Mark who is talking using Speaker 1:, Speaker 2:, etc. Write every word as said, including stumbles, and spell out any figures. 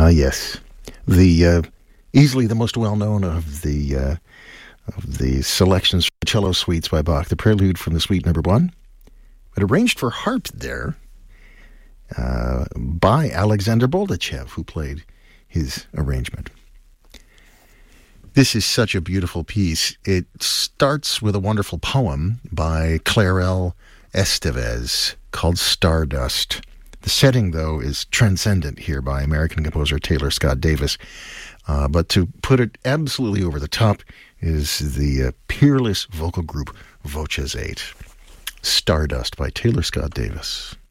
Speaker 1: Ah, yes. The uh, easily the most well-known of the uh, of the selections for cello suites by Bach, the Prelude from the Suite Number One, but arranged for harp there uh, by Alexander Boldachev, who played his arrangement. This is such a beautiful piece. It starts with a wonderful poem by Clarel Estevez called Stardust. The setting, though, is transcendent here by American composer Taylor Scott Davis. Uh, but to put it absolutely over the top is the uh, peerless vocal group Voces eight. Stardust by Taylor Scott Davis.